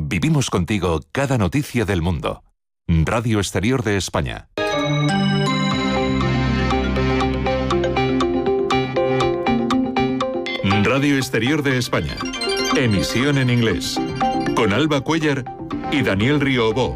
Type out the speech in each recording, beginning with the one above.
Vivimos contigo cada noticia del mundo. Radio Exterior de España. Radio Exterior de España. Emisión en inglés. Con Alba Cuellar y Daniel Riobó.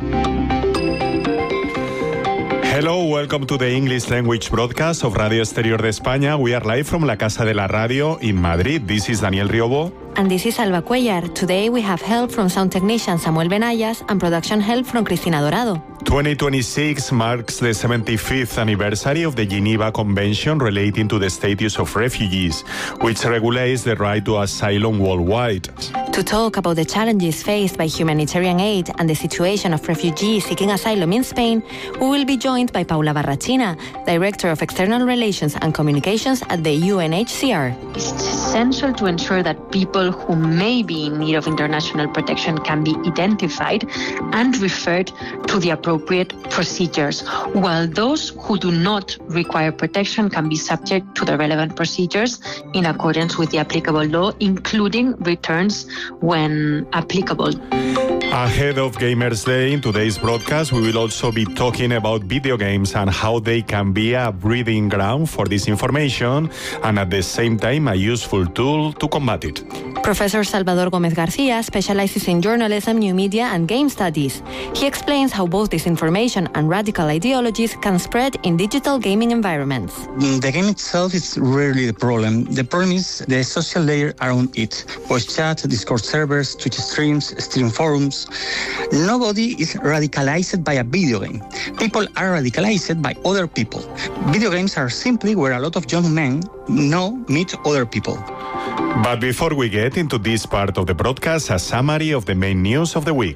Hello, welcome to the English language broadcast of Radio Exterior de España. We are live from La Casa de la Radio in Madrid. This is Daniel Riobó. And this is Alba Cuellar. Today we have help from sound technician Samuel Benayas and production help from Cristina Dorado. 2026 marks the 75th anniversary of the Geneva Convention relating to the status of refugees, which regulates the right to asylum worldwide. To talk about the challenges faced by humanitarian aid and the situation of refugees seeking asylum in Spain, we will be joined by Paula Barrachina, Director of External Relations and Communications at the UNHCR. It's essential to ensure that people who may be in need of international protection can be identified and referred to the appropriate procedures, while those who do not require protection can be subject to the relevant procedures in accordance with the applicable law, including returns when applicable. Ahead of Gamers Day, in today's broadcast, we will also be talking about video games and how they can be a breeding ground for disinformation and at the same time a useful tool to combat it. Professor Salvador Gómez García specializes in journalism, new media and game studies. He explains how both disinformation and radical ideologies can spread in digital gaming environments. The game itself is rarely the problem. The problem is the social layer around it. Voice chat, Discord servers, Twitch streams, Steam forums. Nobody is radicalized by a video game. People are radicalized by other people. Video games are simply where a lot of young men meet other people. But before we get into this part of the broadcast, a summary of the main news of the week.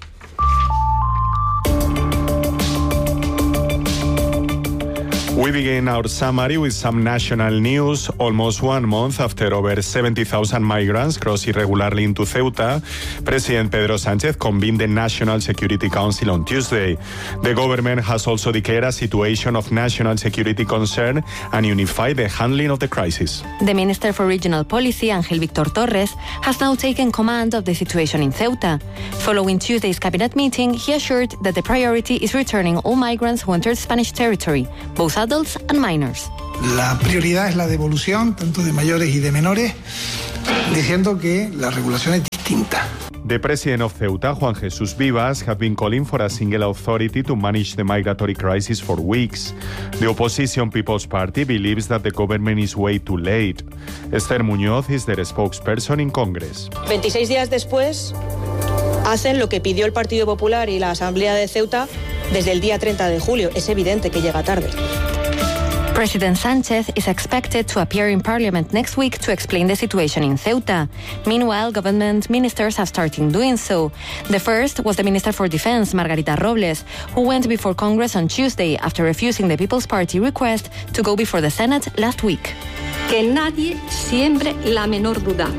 We begin our summary with some national news. Almost 1 month after over 70,000 migrants crossed irregularly into Ceuta, President Pedro Sánchez convened the National Security Council on Tuesday. The government has also declared a situation of national security concern and unified the handling of the crisis. The Minister for Regional Policy, Ángel Víctor Torres, has now taken command of the situation in Ceuta. Following Tuesday's cabinet meeting, he assured that the priority is returning all migrants who entered Spanish territory, both adults and minors. La prioridad es la devolución, tanto de mayores y de menores, diciendo que la regulación es distinta. The president of Ceuta, Juan Jesús Vivas, has been calling for a single authority to manage the migratory crisis for weeks. The opposition People's Party believes that the government is way too late. Esther Muñoz is their spokesperson in Congress. 26 días después, hacen lo que pidió el Partido Popular y la Asamblea de Ceuta desde el día 30 de julio. Es evidente que llega tarde. President Sánchez is expected to appear in Parliament next week to explain the situation in Ceuta. Meanwhile, government ministers have started doing so. The first was the Minister for Defense, Margarita Robles, who went before Congress on Tuesday after refusing the People's Party request to go before the Senate last week. Que nadie siembre la menor duda.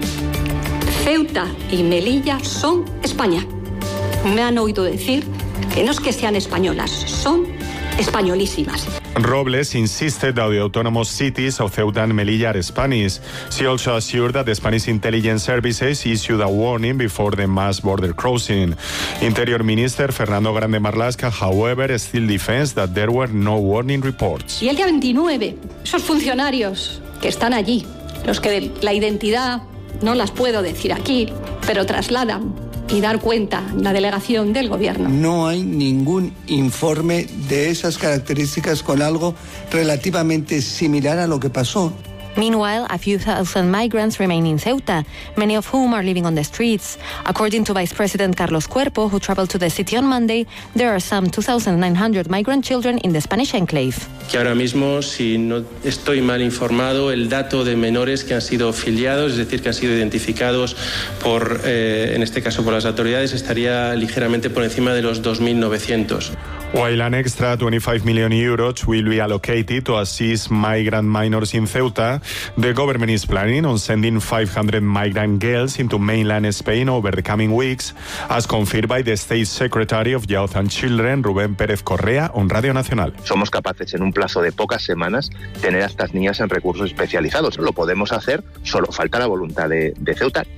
Ceuta y Melilla son España. Me han oído decir que no es que sean españolas, son españolísimas. Robles insisted that the autonomous cities of Ceuta and Melilla are Spanish. She also assured that the Spanish intelligence services issued a warning before the mass border crossing. Interior Minister Fernando Grande Marlaska, however, still defends that there were no warning reports. Y el día 29, esos funcionarios que están allí, los que la identidad no las puedo decir aquí, pero trasladan y dar cuenta en la delegación del gobierno. No hay ningún informe de esas características con algo relativamente similar a lo que pasó. Meanwhile, a few thousand migrants remain in Ceuta, many of whom are living on the streets. According to Vice President Carlos Cuerpo, who traveled to the city on Monday, there are some 2,900 migrant children in the Spanish enclave. Que ahora mismo, si no estoy mal informado, el dato de menores que han sido filiados, es decir, que han sido identificados por, en este caso por las autoridades, estaría ligeramente por encima de los 2.900. While an extra 25 million euros will be allocated to assist migrant minors in Ceuta, the government is planning on sending 500 migrant girls into mainland Spain over the coming weeks, as confirmed by the State Secretary of Youth and Children, Rubén Pérez Correa, on Radio Nacional. Somos capaces en un plazo de pocas semanas tener a estas niñas en recursos especializados. Lo podemos hacer, solo falta la voluntad de Ceuta.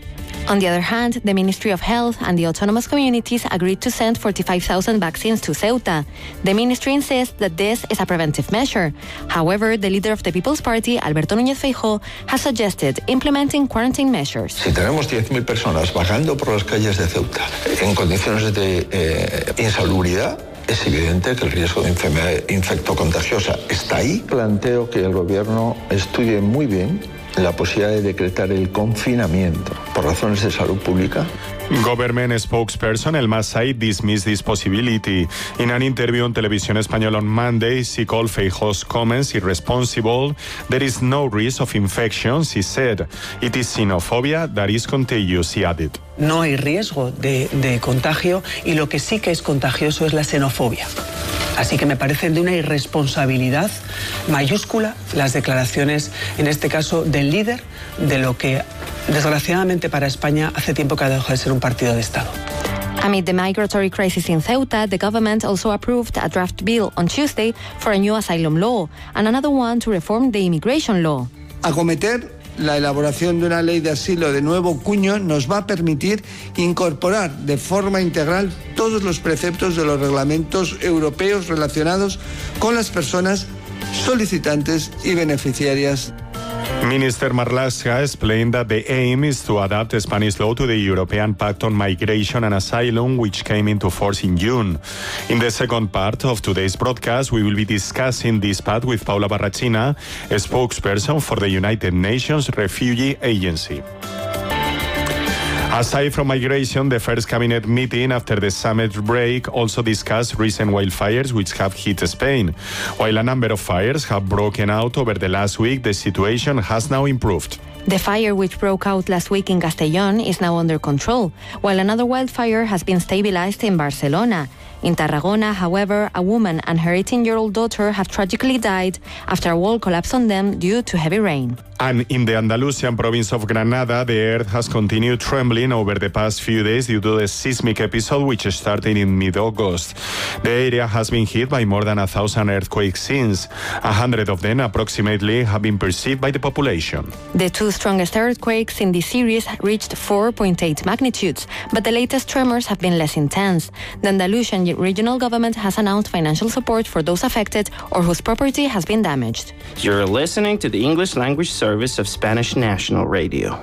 On the other hand, the Ministry of Health and the autonomous communities agreed to send 45,000 vaccines to Ceuta. The ministry insists that this is a preventive measure. However, the leader of the People's Party, Alberto Núñez Feijóo, has suggested implementing quarantine measures. Si tenemos 10.000 personas vagando por las calles de Ceuta en condiciones de insalubridad, es evidente que el riesgo de enfermedad infectocontagiosa está ahí. Planteo que el gobierno estudie muy bien la posibilidad de decretar el confinamiento por razones de salud pública. Government spokesperson Elma Said dismissed this possibility. In an interview on Televisión Española on Monday, she called Feijóo's comments irresponsible. There is no risk of infection, she said. It is xenophobia that is contagious, he added. No hay riesgo de contagio y lo que sí que es contagioso es la xenofobia. Así que me parecen de una irresponsabilidad mayúscula las declaraciones, en este caso, del líder de lo que, desgraciadamente para España, hace tiempo que ha dejado de ser un partido de Estado. Amid the migratory crisis in Ceuta, the government also approved a draft bill on Tuesday for a new asylum law and another one to reform the immigration law. Acometer la elaboración de una ley de asilo de nuevo cuño nos va a permitir incorporar de forma integral todos los preceptos de los reglamentos europeos relacionados con las personas solicitantes y beneficiarias. Minister Marlaska explained that the aim is to adapt Spanish law to the European Pact on Migration and Asylum, which came into force in June. In the second part of today's broadcast, we will be discussing this pact with Paula Barrachina, a spokesperson for the United Nations Refugee Agency. Aside from migration, the first cabinet meeting after the summer break also discussed recent wildfires which have hit Spain. While a number of fires have broken out over the last week, the situation has now improved. The fire which broke out last week in Castellón is now under control, while another wildfire has been stabilized in Barcelona. In Tarragona, however, a woman and her 18-year-old daughter have tragically died after a wall collapsed on them due to heavy rain. And in the Andalusian province of Granada, the earth has continued trembling over the past few days due to the seismic episode which started in mid-August. The area has been hit by more than 1,000 earthquakes since. 100 of them approximately have been perceived by the population. The two strongest earthquakes in this series reached 4.8 magnitudes, but the latest tremors have been less intense. The Andalusian regional government has announced financial support for those affected or whose property has been damaged. You're listening to the English language service of Spanish National Radio.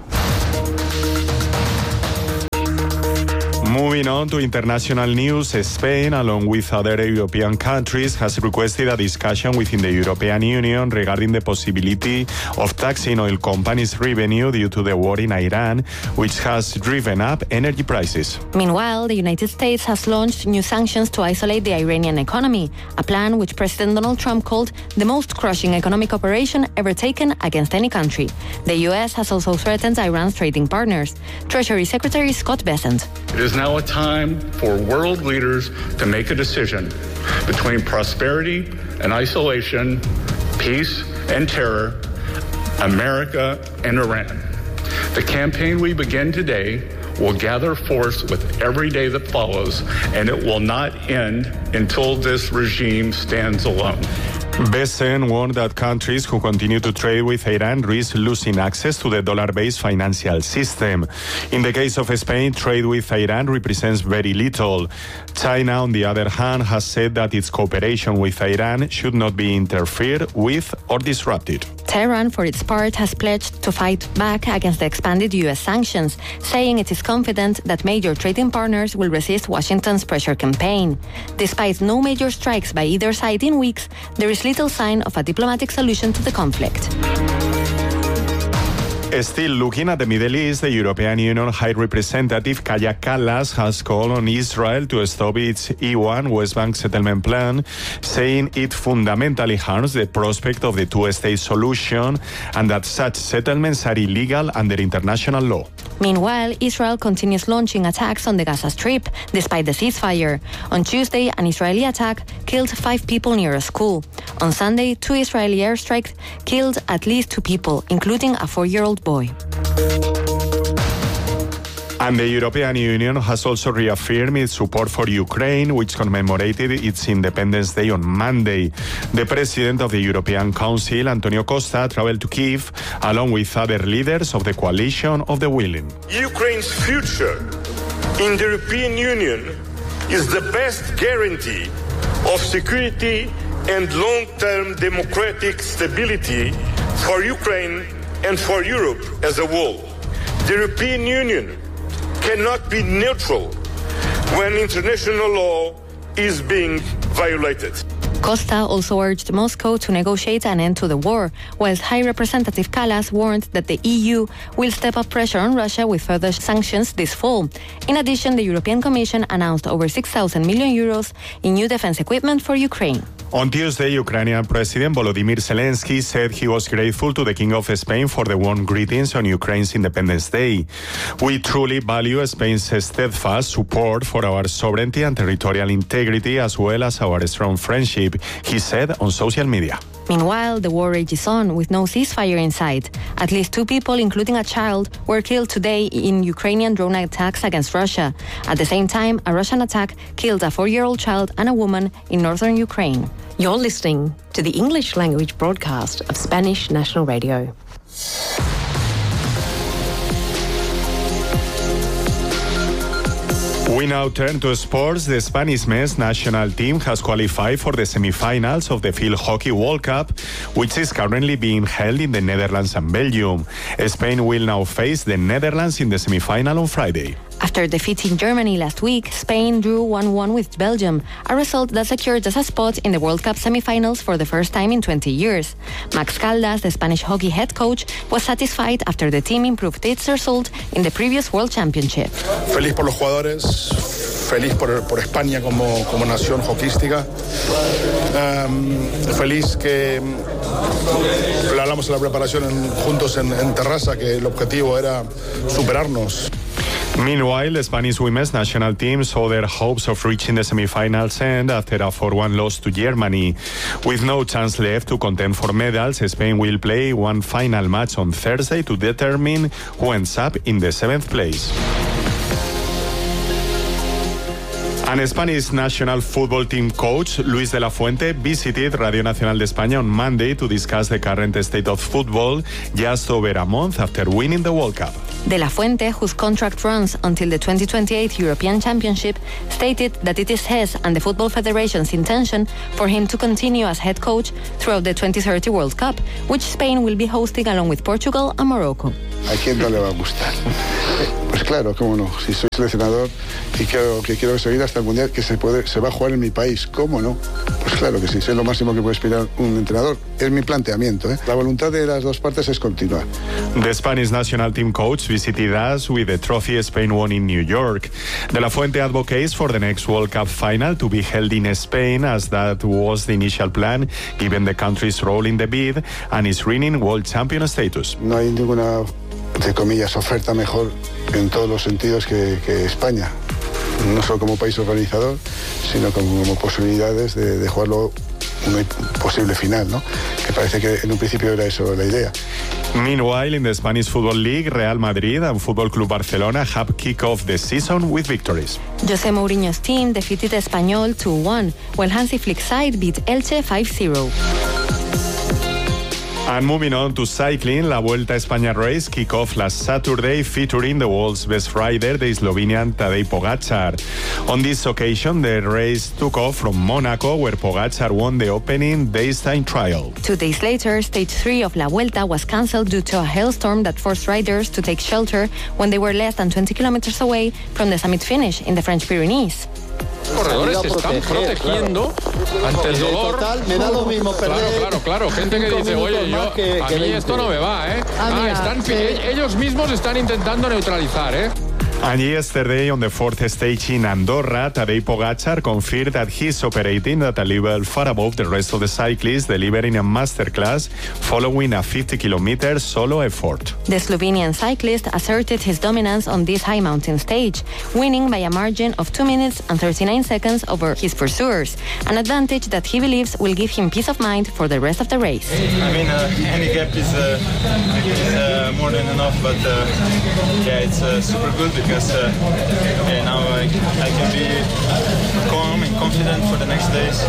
Moving on to international news, Spain, along with other European countries, has requested a discussion within the European Union regarding the possibility of taxing oil companies' revenue due to the war in Iran, which has driven up energy prices. Meanwhile, the United States has launched new sanctions to isolate the Iranian economy, a plan which President Donald Trump called the most crushing economic operation ever taken against any country. The U.S. has also threatened Iran's trading partners. Treasury Secretary Scott Bessent. It is now a time for world leaders to make a decision between prosperity and isolation, peace and terror, America and Iran. The campaign we begin today will gather force with every day that follows, and it will not end until this regime stands alone. Bessent warned that countries who continue to trade with Iran risk losing access to the dollar-based financial system. In the case of Spain, trade with Iran represents very little. China, on the other hand, has said that its cooperation with Iran should not be interfered with or disrupted. Tehran, for its part, has pledged to fight back against the expanded U.S. sanctions, saying it is confident that major trading partners will resist Washington's pressure campaign. Despite no major strikes by either side in weeks, there is little sign of a diplomatic solution to the conflict. Still looking at the Middle East, the European Union High Representative Kaja Kallas has called on Israel to stop its E1 West Bank settlement plan, saying it fundamentally harms the prospect of the two-state solution and that such settlements are illegal under international law. Meanwhile, Israel continues launching attacks on the Gaza Strip, despite the ceasefire. On Tuesday, an Israeli attack killed 5 people near a school. On Sunday, 2 Israeli airstrikes killed at least 2 people, including a 4-year-old boy. And the European Union has also reaffirmed its support for Ukraine, which commemorated its Independence Day on Monday. The President of the European Council, Antonio Costa, traveled to Kyiv along with other leaders of the Coalition of the Willing. Ukraine's future in the European Union is the best guarantee of security and long-term democratic stability for Ukraine and for Europe as a whole. The European Union cannot be neutral when international law is being violated. Costa also urged Moscow to negotiate an end to the war, whilst High Representative Kallas warned that the EU will step up pressure on Russia with further sanctions this fall. In addition, the European Commission announced over 6,000 million euros in new defense equipment for Ukraine. On Tuesday, Ukrainian President Volodymyr Zelensky said he was grateful to the King of Spain for the warm greetings on Ukraine's Independence Day. We truly value Spain's steadfast support for our sovereignty and territorial integrity, as well as our strong friendship, he said on social media. Meanwhile, the war rages on with no ceasefire in sight. At least 2 people, including a child, were killed today in Ukrainian drone attacks against Russia. At the same time, a Russian attack killed a 4-year-old child and a woman in northern Ukraine. You're listening to the English language broadcast of Spanish National Radio. We now turn to sports. The Spanish men's national team has qualified for the semi-finals of the Field Hockey World Cup, which is currently being held in the Netherlands and Belgium. Spain will now face the Netherlands in the semi-final on Friday. After defeating Germany last week, Spain drew 1-1 with Belgium, a result that secured us a spot in the World Cup semi-finals for the first time in 20 years. Max Caldas, the Spanish hockey head coach, was satisfied after the team improved its result in the previous World Championship. Feliz por los jugadores, feliz por España como nación hockeyística. Feliz que hablamos en la preparación juntos en Terrassa, que el objetivo era superarnos. Meanwhile, the Spanish women's national team saw their hopes of reaching the semi-finals end after a 4-1 loss to Germany. With no chance left to contend for medals, Spain will play one final match on Thursday to determine who ends up in the 7th place. And Spanish national football team coach Luis de la Fuente visited Radio Nacional de España on Monday to discuss the current state of football just over a month after winning the World Cup. De la Fuente, whose contract runs until the 2028 European Championship, stated that it is his and the Football Federation's intention for him to continue as head coach throughout the 2030 World Cup, which Spain will be hosting along with Portugal and Morocco. ¿A quién no le va a gustar? Pues claro, cómo no. Si soy seleccionador y quiero seguir hasta el Mundial, que se va a jugar en mi país, ¿cómo no? Pues claro que sí, es lo máximo que puede aspirar un entrenador. Es mi planteamiento, ¿eh? La voluntad de las dos partes es continuar. The Spanish national team coach visited us with the trophy Spain won in New York. De la Fuente advocates for the next World Cup final to be held in Spain, as that was the initial plan, given the country's role in the bid and its reigning world champion status. No hay ninguna, entre comillas, oferta mejor en todos los sentidos que España. No solo como país organizador, sino como posibilidades de jugarlo una posible final, ¿no? Que parece que en un principio era eso la idea. Meanwhile, in the Spanish Football League, Real Madrid and Football Club Barcelona have kicked off the season with victories. José Mourinho's team defeated Espanyol 2-1, while Hansi Flick's side beat Elche 5-0. And moving on to cycling, La Vuelta a España race kicked off last Saturday, featuring the world's best rider, the Slovenian Tadej Pogačar. On this occasion, the race took off from Monaco, where Pogačar won the opening day's time trial. 2 days later, stage 3 of La Vuelta was cancelled due to a hailstorm that forced riders to take shelter when they were less than 20 kilometers away from the summit finish in the French Pyrenees. Corredores se están protegiendo ante el dolor. Total, me da lo mismo perder. Claro. Gente que dice, oye, a mí esto no me va, ¿eh? Ellos mismos están intentando neutralizar, ¿eh? And yesterday, on the 4th stage in Andorra, Tadej Pogačar confirmed that he's operating at a level far above the rest of the cyclists, delivering a masterclass following a 50-kilometer solo effort. The Slovenian cyclist asserted his dominance on this high mountain stage, winning by a margin of 2 minutes and 39 seconds over his pursuers, an advantage that he believes will give him peace of mind for the rest of the race. I mean, handicap is more than enough, but it's super good because now I can be calm and confident for the next days.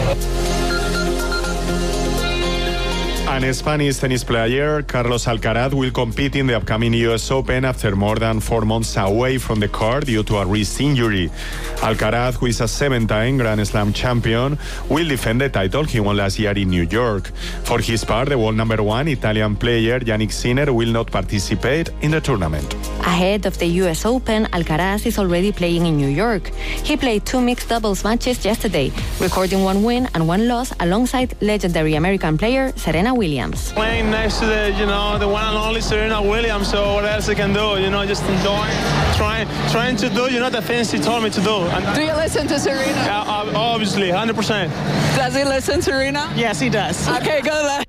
And Spanish tennis player Carlos Alcaraz will compete in the upcoming US Open after more than 4 months away from the court due to a wrist injury. Alcaraz, who is a 7-time Grand Slam champion, will defend the title he won last year in New York. For his part, the world number 1 Italian player Jannik Sinner will not participate in the tournament. Ahead of the US Open, Alcaraz is already playing in New York. He played 2 mixed doubles matches yesterday, recording 1 win and 1 loss alongside legendary American player Serena Williams. Playing next to the one and only Serena Williams, so what else I can do? Just enjoying, trying to do, the things she told me to do. And do you listen to Serena? Obviously, 100%. Does he listen to Serena? Yes, he does. Okay, go then.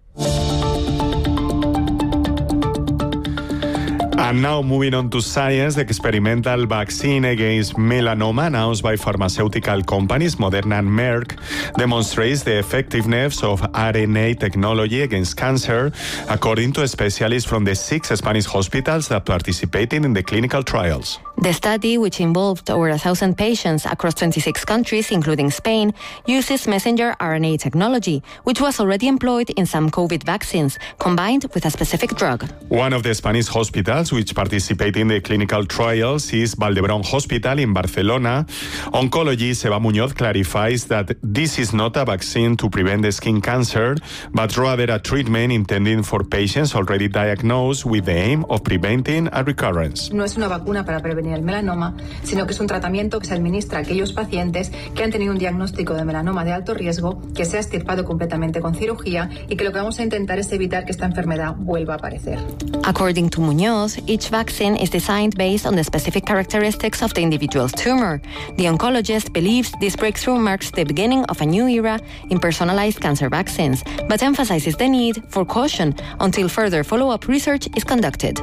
And now moving on to science, the experimental vaccine against melanoma announced by pharmaceutical companies Moderna and Merck demonstrates the effectiveness of RNA technology against cancer, according to specialists from the 6 Spanish hospitals that participated in the clinical trials. The study, which involved over 1,000 patients across 26 countries, including Spain, uses messenger RNA technology, which was already employed in some COVID vaccines, combined with a specific drug. One of the Spanish hospitals which participate in the clinical trials is Valdebron Hospital in Barcelona. Oncologist Eva Muñoz clarifies that this is not a vaccine to prevent the skin cancer, but rather a treatment intended for patients already diagnosed with the aim of preventing a recurrence. No es una vacuna para prevenir el melanoma, sino que es un tratamiento que se administra a aquellos pacientes que han tenido un diagnóstico de melanoma de alto riesgo, que se ha extirpado completamente con cirugía y que lo que vamos a intentar es evitar que esta enfermedad vuelva a aparecer. According to Muñoz, each vaccine is designed based on the specific characteristics of the individual's tumor. The oncologist believes this breakthrough marks the beginning of a new era in personalized cancer vaccines, but emphasizes the need for caution until further follow-up research is conducted.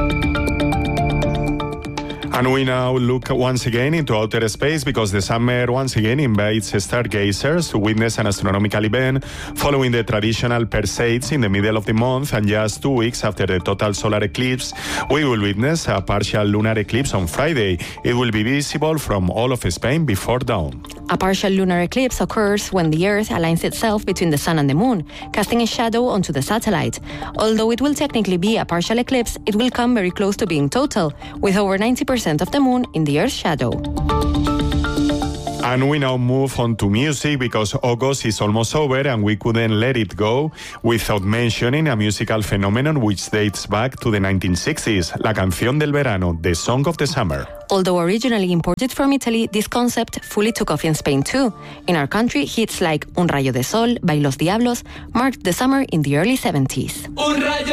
And we now look once again into outer space because the summer once again invites stargazers to witness an astronomical event following the traditional Perseids in the middle of the month, and just 2 weeks after the total solar eclipse, we will witness a partial lunar eclipse on Friday. It will be visible from all of Spain before dawn. A partial lunar eclipse occurs when the Earth aligns itself between the Sun and the Moon, casting a shadow onto the satellite. Although it will technically be a partial eclipse, it will come very close to being total, with over 90% of the Moon in the Earth's shadow. And we now move on to music because August is almost over and we couldn't let it go without mentioning a musical phenomenon which dates back to the 1960s, La Canción del Verano, the Song of the Summer. Although originally imported from Italy, this concept fully took off in Spain too. In our country, hits like Un Rayo de Sol by Los Diablos marked the summer in the early 70s. Un rayo